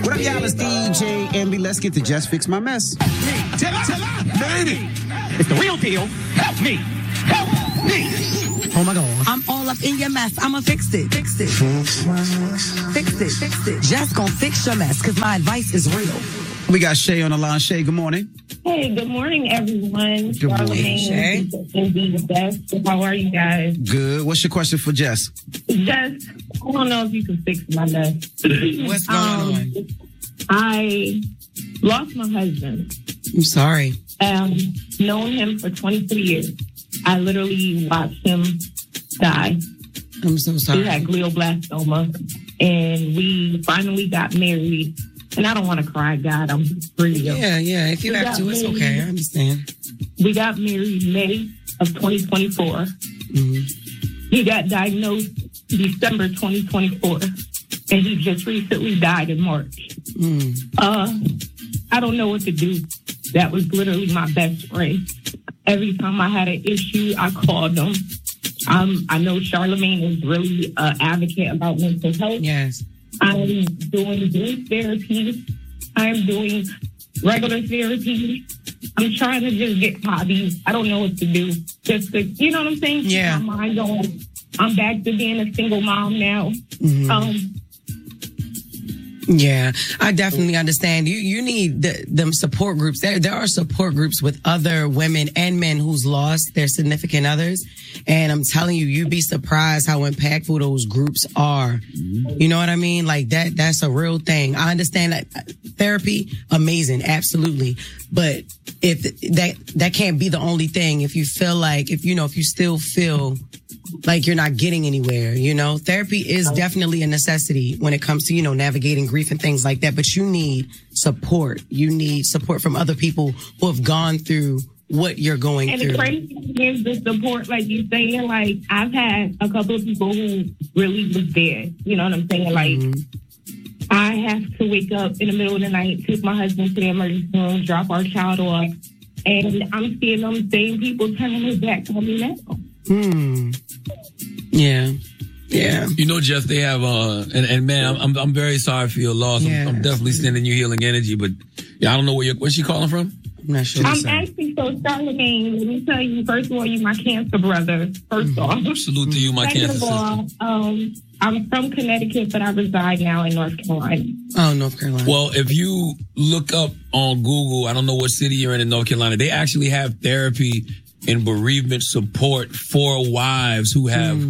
What up, y'all? It's DJ Envy. Let's get to Just Fix My Mess. Tell her, lady. It's the real deal. Help me. Help me. Oh my God. I'm all up in your mess. I'ma fix it. Fix it. Fix it. Fix it. Just gonna fix your mess, because my advice is real. We got Shay on the line. Shay, good morning. Hey, good morning, everyone. Good morning, Shay. Be the best. How are you guys? Good. What's your question for Jess? Jess, I don't know if you can fix my mess. What's going on? I lost my husband. I'm sorry. Known him for 23 years. I literally watched him die. I'm so sorry. He had glioblastoma, and we finally got married. And I don't want to cry, God. I'm pretty young. Yeah. If you have to, it's okay. I understand. We got married May of 2024. Mm-hmm. He got diagnosed December 2024, and he just recently died in March. I don't know what to do. That was literally my best friend. Every time I had an issue, I called him. I know Charlamagne is really an advocate about mental health. Yes. I'm doing group therapy. I'm doing regular therapy. I'm trying to just get hobbies. I don't know what to do. Just to, you know what I'm saying? Yeah. Keep my mind going. I'm back to being a single mom now. Mm-hmm. Yeah, I definitely understand. You need them support groups. There are support groups with other women and men who's lost their significant others. And I'm telling you, you'd be surprised how impactful those groups are. You know what I mean? Like that's a real thing. I understand that therapy, amazing, absolutely. But if that can't be the only thing, if you feel like, if you still feel like you're not getting anywhere, therapy is definitely a necessity when it comes to, navigating grief and things like that. But you need support. You need support from other people who have gone through what you're going through. And the crazy thing is the support, like you saying, like I've had a couple of people who really was there. You know what I'm saying? Like I have to wake up in the middle of the night, take my husband to the emergency room, drop our child off, and I'm seeing them same people turning their back on me now. Yeah. Jeff, they have, and man, I'm very sorry for your loss. Yeah, I'm definitely sending you healing energy, but yeah, I don't know where's she calling from? I'm not sure. I'm actually so Charlamagne. Let me tell you, first of all, you my cancer brother. First off, Salute to you, my Second cancer of all, sister. I'm from Connecticut, but I reside now in North Carolina. Oh, North Carolina. Well, if you look up on Google, I don't know what city you're in North Carolina, they actually have therapy and bereavement support for wives who have,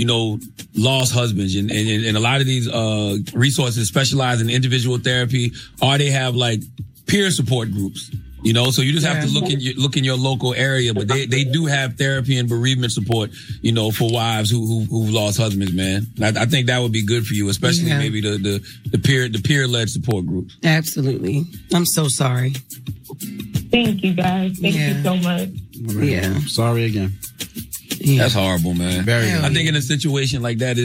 lost husbands. And a lot of these resources specialize in individual therapy, or they have like peer support groups. So you just have to look in your local area, but they do have therapy and bereavement support, for wives who've lost husbands, man. I think that would be good for you, especially maybe the peer led support groups. Absolutely. I'm so sorry. Thank you, guys. Thank you so much. Yeah. Sorry again. Yeah. That's horrible, man. Very. I think in a situation like that,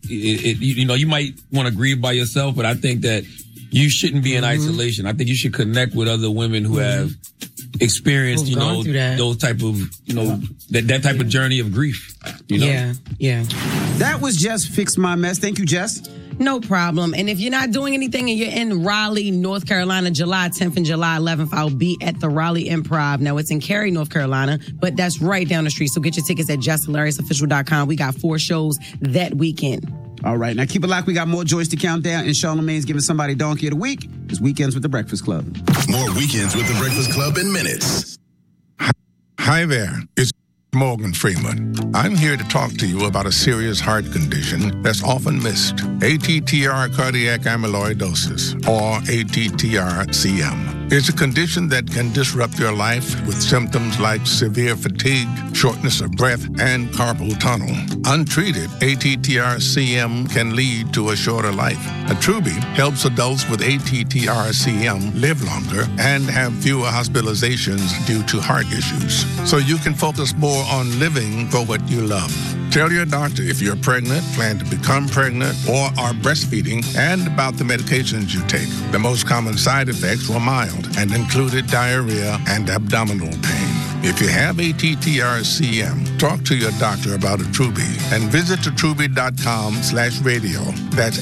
you might want to grieve by yourself, but I think that you shouldn't be in isolation. I think you should connect with other women who have experienced, those type of, that type of journey of grief. Yeah. That was Just Fix My Mess. Thank you, Jess. No problem. And if you're not doing anything and you're in Raleigh, North Carolina, July 10th and July 11th, I'll be at the Raleigh Improv. Now, it's in Cary, North Carolina, but that's right down the street. So get your tickets at JustHilariousMovies.com. We got 4 shows that weekend. All right. Now, keep it locked. We got more joys to count down. And Charlamagne's giving somebody Donkey of the Week. It's Weekends with the Breakfast Club. More Weekends with the Breakfast Club in minutes. Hi there. It's Morgan Freeman. I'm here to talk to you about a serious heart condition that's often missed. ATTR cardiac amyloidosis, or ATTR-CM. It's a condition that can disrupt your life with symptoms like severe fatigue, shortness of breath, and carpal tunnel. Untreated, ATTR-CM can lead to a shorter life. Attruby helps adults with ATTR-CM live longer and have fewer hospitalizations due to heart issues. So you can focus more on living for what you love. Tell your doctor if you're pregnant, plan to become pregnant, or are breastfeeding, and about the medications you take. The most common side effects were mild and included diarrhea and abdominal pain. If you have ATTR-CM, talk to your doctor about Attruby and visit attruby.com/radio. That's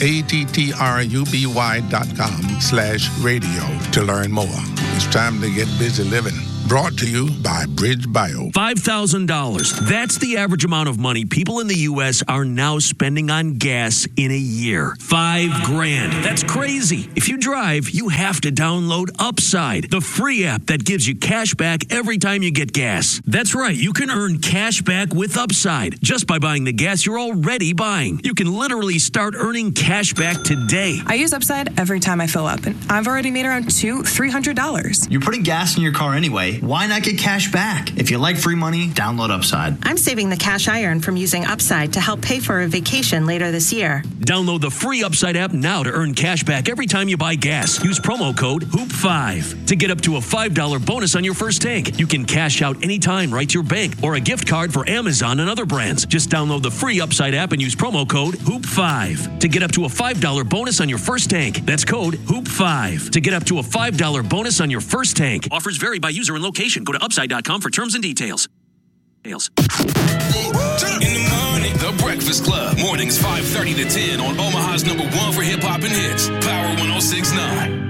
ATTRUBY.com/radio to learn more. It's time to get busy living. Brought to you by Bridge Bio. $5,000. That's the average amount of money people in the U.S. are now spending on gas in a year. $5,000. That's crazy. If you drive, you have to download Upside, the free app that gives you cash back every time you get gas. That's right. You can earn cash back with Upside just by buying the gas you're already buying. You can literally start earning cash back today. I use Upside every time I fill up, and I've already made around $200-$300. You're putting gas in your car anyway. Why not get cash back? If you like free money, download Upside. I'm saving the cash I earn from using Upside to help pay for a vacation later this year. Download the free Upside app now to earn cash back every time you buy gas. Use promo code HOOP5 to get up to a $5 bonus on your first tank. You can cash out anytime right to your bank or a gift card for Amazon and other brands. Just download the free Upside app and use promo code HOOP5 to get up to a $5 bonus on your first tank. That's code HOOP5 to get up to a $5 bonus on your first tank. Offers vary by user and location. Go to upside.com for terms and details. In the morning, The Breakfast Club. Mornings 5:30 to 10 on Omaha's #1 for hip hop and hits. Power 106.9.